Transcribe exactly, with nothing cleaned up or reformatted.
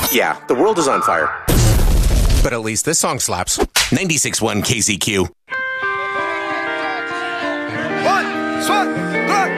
Yeah, the world is on fire. But at least this song slaps. ninety-six point one K Z Q. One, two, three.